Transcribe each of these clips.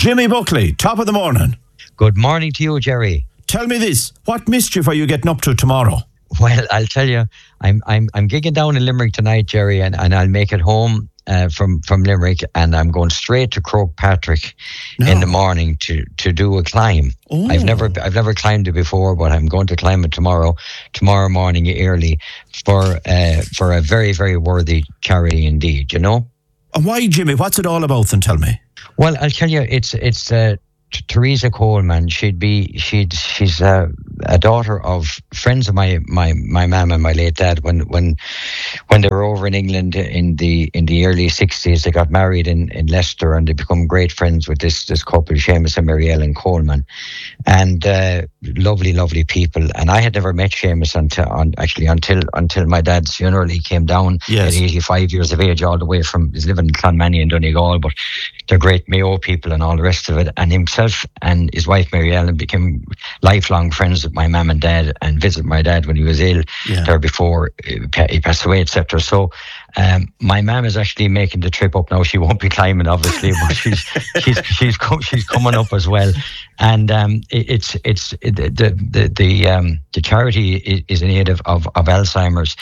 Jimmy Buckley, top of the morning. Good morning to you, Jerry. Tell me this, what mischief are you getting up to tomorrow? Well, I'll tell you, I'm gigging down in Limerick tonight, Jerry, and I'll make it home from Limerick, and I'm going straight to Croagh Patrick in the morning to do a climb. Oh. I've never climbed it before, but I'm going to climb it tomorrow morning early for a very, very worthy charity indeed, you know. And why, Jimmy? What's it all about then, tell me? Well, I'll tell you, it's Teresa Coleman. She's a daughter of friends of my mum and my late dad. When they were over in England in the early 60s, they got married in Leicester, and they become great friends with this couple, Seamus and Mary Ellen Coleman, and lovely people. And I had never met Seamus until my dad's funeral. He came down at 85 years of age, all the way from, he's living in Clonmany in Donegal, but they're great Mayo people and all the rest of it. And himself and his wife Mary Ellen became lifelong friends with my mum and dad, and visited my dad when he was ill there before he passed away, etc. So my mum is actually making the trip up now. She won't be climbing, obviously, but she's coming up as well. And the charity is in aid of Alzheimer's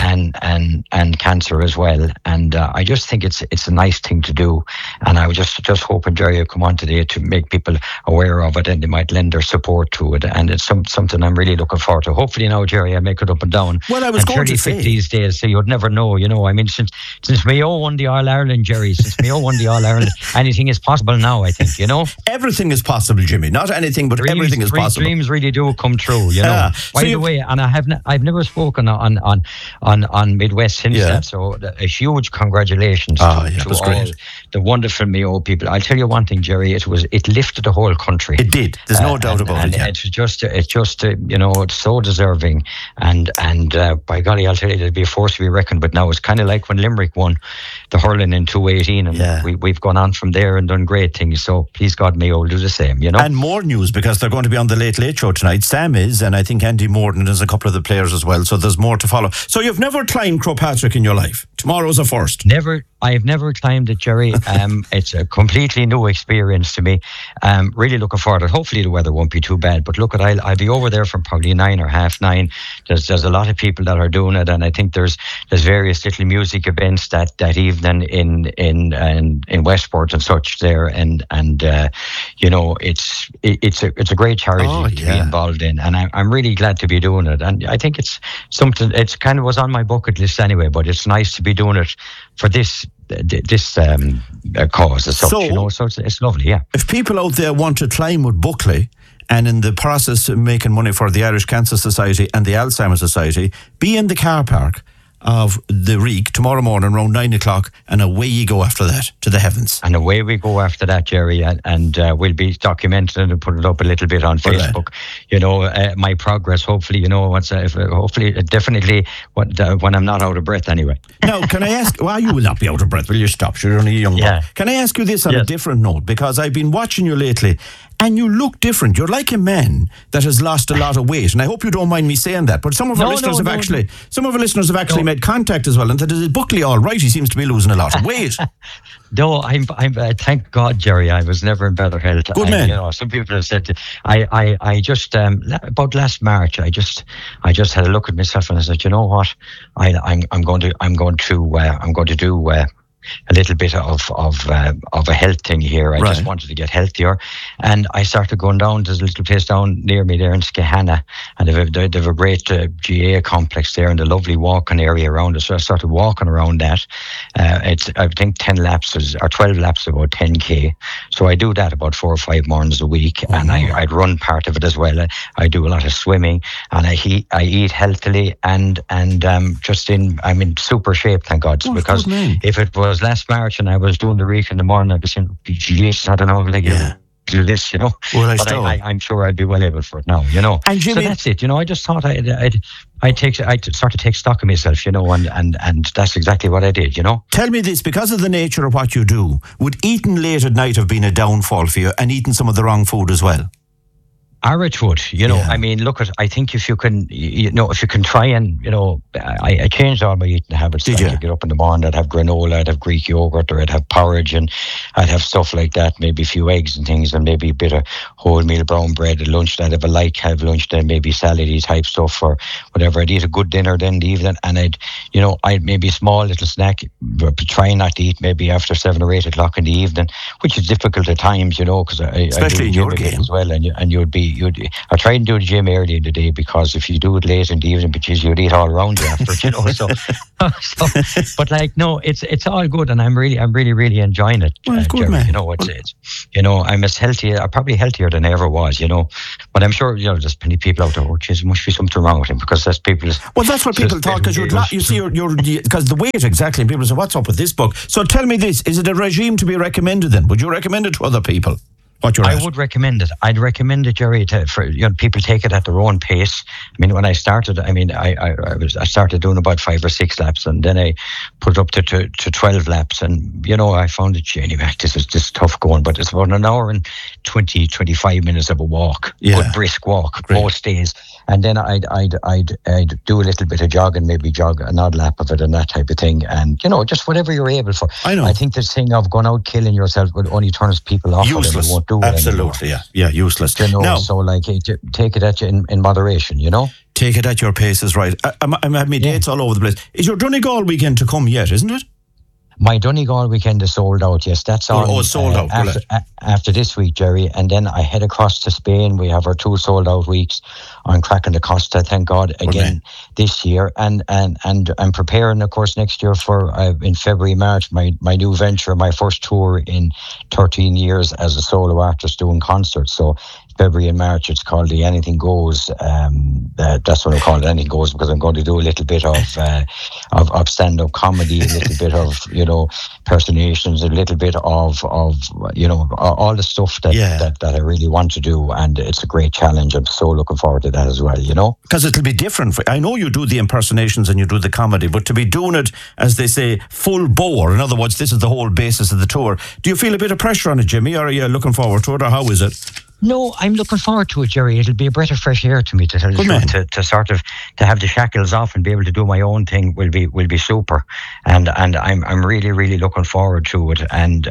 and cancer as well. And I just think it's a nice thing to do. And I was just hoping Jerry would come on today to make people aware of it, and they might lend their support to it. And it's something I'm really looking forward to. Hopefully now, Jerry, I make it up and down. Well, I was going to say, these days, so you'd never know, you know. I mean, since Mayo won the All-Ireland, Jerry, anything is possible now, I think, you know. Everything is possible, Jimmy. Not anything, but everything is possible. Dreams really do come true, you know. By the way, and I've never spoken on Midwest since that, so a huge congratulations to all the wonderful Mayo people. I'll tell you one thing, Jerry, it lifted the whole country. It did. There's no doubt about it. It's just you know, it's so deserving, and by golly, I'll tell you, there'll be a force to be reckoned with now. It's kind of like when Limerick won the hurling in 2018, and we've gone on from there and done great things. So please God, Mayo will do the same, you know. And more news, because they're going to be on the Late Late Show tonight. Sam is, and I think Andy Morton is, a couple of the players as well. So there's more to follow. So you've never climbed Croagh Patrick in your life? Tomorrow's a first. Never. I've never climbed it, Jerry. It's a completely new experience to me. Really looking forward to it. Hopefully the weather won't be too bad. But look, I'll be over there from probably 9 or half 9. There's a lot of people that are doing it, and I think there's various little music events that evening in Westport and such there, and you know, it's a great charity to be involved in, and I'm really glad to be doing it. And I think it's something. It's kind of was on my bucket list anyway, but it's nice to be doing it for this cause as such, you know. So it's lovely, yeah. If people out there want to climb with Buckley, and in the process of making money for the Irish Cancer Society and the Alzheimer's Society, be in the car park of the Reek tomorrow morning around 9 o'clock, and away you go after that to the heavens. And away we go after that, Jerry, and we'll be documenting it and put it up a little bit on Facebook. You know, my progress. Hopefully, you know, definitely when I'm not out of breath anyway. Now, can I ask? Well, you will not be out of breath. Will you stop? You're only a young boy. Can I ask you this on a different note? Because I've been watching you lately, and you look different. You're like a man that has lost a lot of weight, and I hope you don't mind me saying that. But some of our listeners have actually made contact as well, and said, "Is Buckley all right? He seems to be losing a lot of weight." No, I'm thank God, Jerry, I was never in better health. Good man. You know, some people have said, I just about last March, I just had a look at myself and I said, you know what, I'm going to do a little bit of a health thing here. I just wanted to get healthier, and I started going down. There's a little place down near me there in Skehana, and they have a great GA complex there, and a lovely walking area around it. So I started walking around that. It's, I think, 10 laps or 12 laps, about 10k. So I do that about 4 or 5 mornings a week, and I'd run part of it as well. I do a lot of swimming, and I eat healthily, and I'm in super shape, thank God. Because if it was last March and I was doing the Reek in the morning, I'd be saying, geez, I don't know, do this, you know. Well, but I'm sure I'd be well able for it now, you know. And Jimmy, so that's it, you know. I just thought I'd start to take stock of myself, you know, and that's exactly what I did, you know. Tell me this, because of the nature of what you do, would eating late at night have been a downfall for you, and eating some of the wrong food as well? Arachwood, you know, I mean, I think if you can, if you can try and, I changed all my eating habits. Did you? I'd get up in the morning, I'd have granola, I'd have Greek yogurt, or I'd have porridge, and I'd have stuff like that, maybe a few eggs and things, and maybe a bit of wholemeal brown bread at lunch. I'd have a light kind of lunch, then maybe salad-y type stuff or whatever. I'd eat a good dinner then in the evening, and I'd maybe a small little snack, but trying not to eat maybe after 7 or 8 o'clock in the evening, which is difficult at times, because especially in your game as well, and I try and do the gym early in the day, because if you do it late in the evening, because you'd eat all around you after, so but it's all good, and I'm really enjoying it. Well, good, Jerry, man. I'm as healthy, probably healthier than I ever was, but I'm sure, there's plenty of people out there, there must be something wrong with him, because that's people. Well, that's what people thought, because you see, because the weight exactly, and people say, what's up with this book? So tell me this, is it a regime to be recommended then? Would you recommend it to other people? I would recommend it. I'd recommend it, Jerry, for people take it at their own pace. I mean, when I started, I started doing about 5 or 6 laps, and then I put it up to 12 laps, and I found it, anyway, this is just tough going, but it's about an hour and 25 minutes of a walk, good brisk walk, most days, and then I'd do a little bit of jogging, maybe jog an odd lap of it and that type of thing, and just whatever you're able for. I know. I think this thing of going out killing yourself would only turns people off. Useless. Absolutely, useless. So take it in moderation, Take it at your pace is right. I'm having my dates all over the place. Is your Donegal weekend to come yet, isn't it? My Donegal weekend is sold out, yes. That's on. Oh, sold out. After this week, Jerry. And then I head across to Spain. We have our 2 sold out weeks on Cracking the Costa, thank God, again this year. And I'm preparing, of course, next year for, in February, March, my new venture, my first tour in 13 years as a solo artist doing concerts. So February and March, it's called the Anything Goes. That's what I call it, Anything Goes, because I'm going to do a little bit of stand-up comedy, a little bit of impersonations, a little bit of all the stuff that I really want to do, and it's a great challenge. I'm so looking forward to that as well. Because it'll be different. I know you do the impersonations and you do the comedy, but to be doing it, as they say, full bore. In other words, this is the whole basis of the tour. Do you feel a bit of pressure on it, Jimmy, or are you looking forward to it, or how is it? No, I'm looking forward to it, Jerry. It'll be a breath of fresh air to me, to tell you the truth, to sort of to have the shackles off and be able to do my own thing will be super, and I'm really looking forward to it, and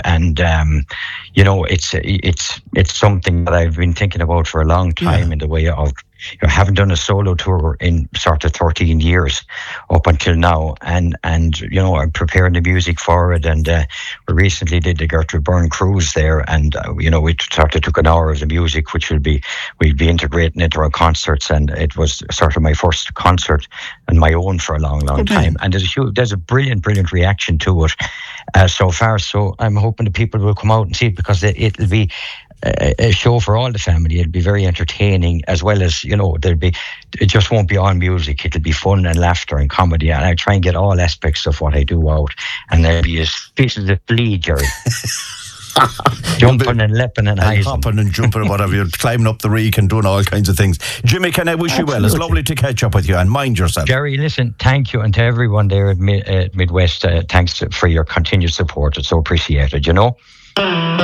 it's something that I've been thinking about for a long time, in the way of I haven't done a solo tour in sort of 13 years up until now, and I'm preparing the music for it, and we recently did the Gertrude Byrne cruise there, and we sort of took an hour of the music, which we'll be integrating into our concerts, and it was sort of my first concert on my own for a long time, and there's a brilliant reaction to it so far. So I'm hoping the people will come out and see it, because it'll be a show for all the family. It'll be very entertaining, as well as it just won't be all music. It'll be fun and laughter and comedy, and I try and get all aspects of what I do out, and there'll be as fit as a flea, Jerry. Jumping and leaping and hopping and jumping and whatever. You're climbing up the reek and doing all kinds of things. Jimmy, can I wish you well? It's lovely to catch up with you, and mind yourself. Jerry, listen, thank you, and to everyone there at Midwest, thanks for your continued support. It's so appreciated,